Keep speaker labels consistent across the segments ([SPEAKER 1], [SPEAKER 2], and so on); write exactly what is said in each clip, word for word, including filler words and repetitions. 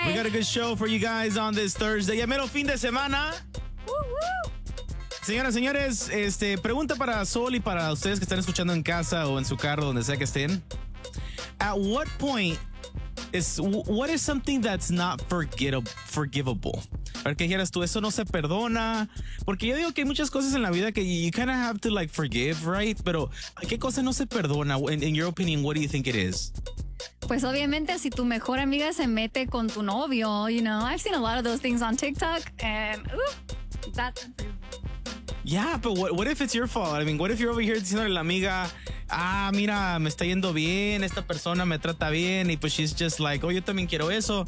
[SPEAKER 1] Bye.
[SPEAKER 2] We got a good show for you guys on this Thursday. Ya mero fin de semana.
[SPEAKER 1] Woo, woo.
[SPEAKER 2] Señoras, señores, este, pregunta para Sol y para ustedes que están escuchando en casa o en su carro, donde sea que estén. At what point is, what is something that's not forgettable, forgivable? A ver, ¿qué dijeras tú? Eso no se perdona. Porque yo digo que hay muchas cosas en la vida que you kind of have to like forgive, right? Pero, ¿qué cosa no se perdona? In, in your opinion, what do you think it is?
[SPEAKER 1] Pues obviamente si tu mejor amiga se mete con tu novio, you know, I've seen a lot of those things on TikTok and ooh, that's
[SPEAKER 2] Yeah, but what, what if it's your fault? I mean, what if you're over here diciendo a la amiga, ah, mira, me está yendo bien, esta persona me trata bien, y pues she's just like, oh, yo también quiero eso.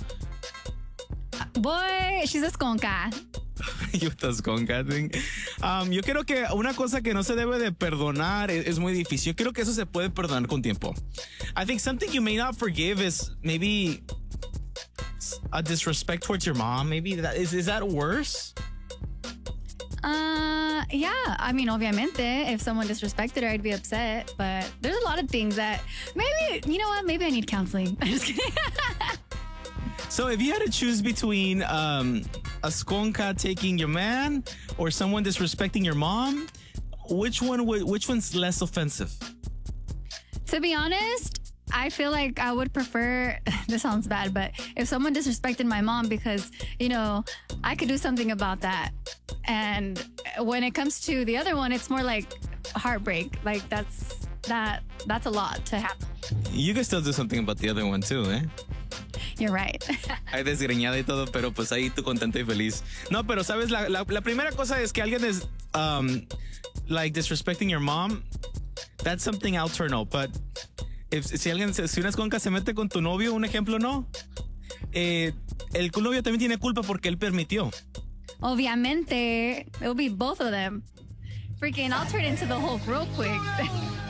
[SPEAKER 1] Boy, she's a skonka.
[SPEAKER 2] Yo estás con Kathleen. Um, yo creo que una cosa que no se debe de perdonar es, es muy difícil. Yo creo que eso se puede perdonar con tiempo. I think something you may not forgive is maybe a disrespect towards your mom. Maybe that is is that worse?
[SPEAKER 1] Uh, yeah. I mean, obviamente, if someone disrespected her, I'd be upset. But there's a lot of things that maybe, you know what? Maybe I need counseling. I'm just kidding.
[SPEAKER 2] So if you had to choose between um, a skonka taking your man or someone disrespecting your mom, which one would which one's less offensive?
[SPEAKER 1] To be honest, I feel like I would prefer, this sounds bad, but if someone disrespected my mom, because, you know, I could do something about that. And when it comes to the other one, it's more like heartbreak. Like that's, that, that's a lot to happen.
[SPEAKER 2] You can still do something about the other one too, eh?
[SPEAKER 1] You're right.
[SPEAKER 2] Hay desgreñada y todo, pero pues ahí tú contenta y feliz. No, pero sabes, la, la, la primera cosa es que alguien es um, like disrespecting your mom. That's something I'll turn out. But if, si alguien, si una esconca se mete con tu novio, un ejemplo, no. Eh, el novio también tiene culpa porque él permitió.
[SPEAKER 1] Obviamente, it'll be both of them. Freaking, I'll turn into the Hulk real quick.